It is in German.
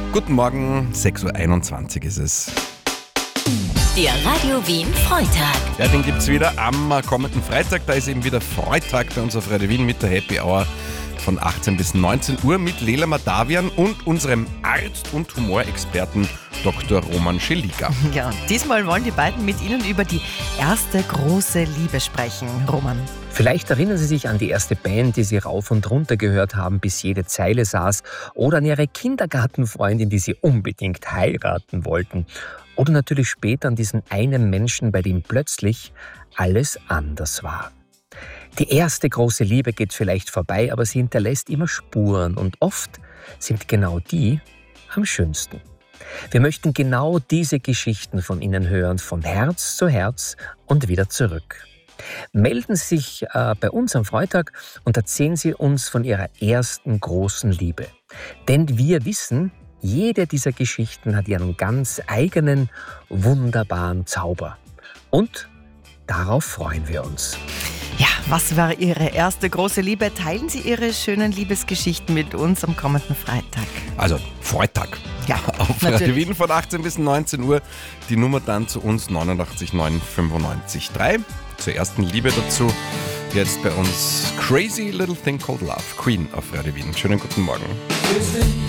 Guten Morgen, 6.21 Uhr ist es. Der Radio Wien Freitag. Ja, den gibt's wieder am kommenden Freitag. Da ist eben wieder Freitag bei uns auf Radio Wien mit der Happy Hour von 18 bis 19 Uhr mit Lela Madavian und unserem Arzt- und Humorexperten Dr. Roman Scheliga. Ja, diesmal wollen die beiden mit Ihnen über die erste große Liebe sprechen. Roman. Vielleicht erinnern Sie sich an die erste Band, die Sie rauf und runter gehört haben, bis jede Zeile saß. Oder an Ihre Kindergartenfreundin, die Sie unbedingt heiraten wollten. Oder natürlich später an diesen einen Menschen, bei dem plötzlich alles anders war. Die erste große Liebe geht vielleicht vorbei, aber sie hinterlässt immer Spuren. Und oft sind genau die am schönsten. Wir möchten genau diese Geschichten von Ihnen hören, von Herz zu Herz und wieder zurück. Melden Sie sich bei uns am Freitag und erzählen Sie uns von Ihrer ersten großen Liebe. Denn wir wissen, jede dieser Geschichten hat ihren ganz eigenen, wunderbaren Zauber. Und darauf freuen wir uns. Ja, was war Ihre erste große Liebe? Teilen Sie Ihre schönen Liebesgeschichten mit uns am kommenden Freitag. Also Freitag. Ja, auf natürlich. Radio Wien von 18 bis 19 Uhr. Die Nummer dann zu uns 89 9 95 3. Zur ersten Liebe dazu. Jetzt bei uns Crazy Little Thing Called Love. Queen auf Radio Wien. Schönen guten Morgen.